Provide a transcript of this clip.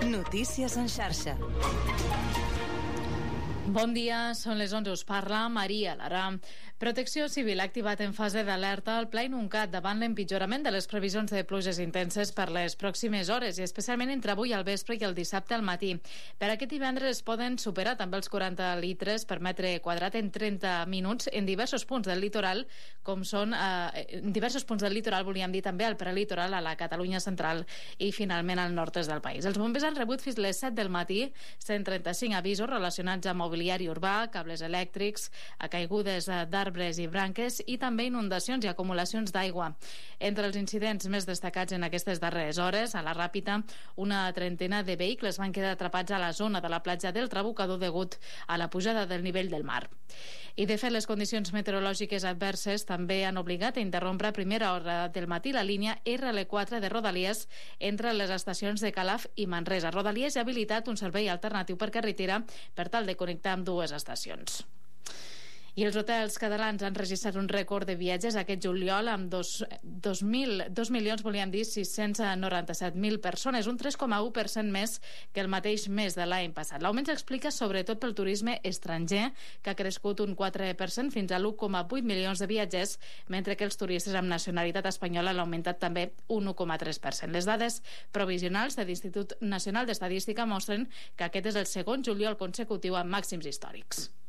Notícies en xarxa. Bon dia, són les 11, us parla Maria Lara. Protecció Civil ha activat en fase d'alerta el Pla Inuncat davant l'empitjorament de les previsions de pluges intenses per les pròximes hores i especialment entre avui al vespre i el dissabte al matí. Per aquest divendres es poden superar també els 40 litres per metre quadrat en 30 minuts en diversos punts del litoral, com són en diversos punts del litoral, volíem dir també al prelitoral, a la Catalunya central i finalment al nord-est del país. Els bombers han rebut fins les 7 del matí 135 avisos relacionats amb mobiliari urbà, cables elèctrics, a caigudes d'arbres i branques i també inundacions i acumulacions d'aigua. Entre els incidents més destacats en aquestes darreres hores, a la Ràpita, una trentena de vehicles van quedar atrapats a la zona de la platja del Trabucador degut a la pujada del nivell del mar. I de fet, les condicions meteorològiques adverses també han obligat a interrompre a primera hora del matí la línia RL4 de Rodalies entre les estacions de Calaf i Manresa. Rodalies ha habilitat un servei alternatiu per carretera per tal de connectar amb dues estacions. I els hotels catalans han registrat un rècord de viatges aquest juliol amb 2.697.000 persones, un 3,1% més que el mateix mes de l'any passat. L'augment s'explica sobretot pel turisme estranger, que ha crescut un 4% fins a 1,8 milions de viatgers, mentre que els turistes amb nacionalitat espanyola han augmentat també un 1,3%. Les dades provisionals de l'Institut Nacional d'Estadística mostren que aquest és el segon juliol consecutiu amb màxims històrics.